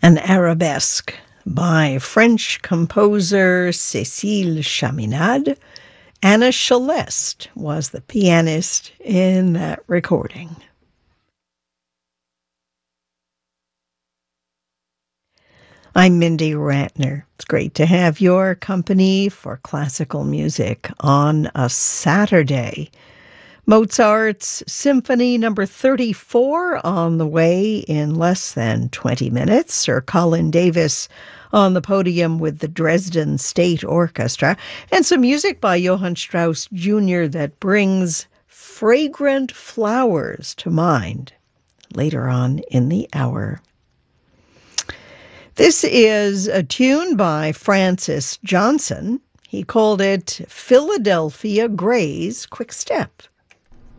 An arabesque by French composer Cécile Chaminade. Anna Celeste was the pianist in that recording. I'm Mindy Ratner. It's great to have your company for classical music on a Saturday. Mozart's Symphony No. 34 on the way in less than 20 minutes. Sir Colin Davis on the podium with the Dresden State Orchestra. And some music by Johann Strauss Jr. that brings fragrant flowers to mind later on in the hour. This is a tune by Francis Johnson. He called it Philadelphia Gray's Quick Step.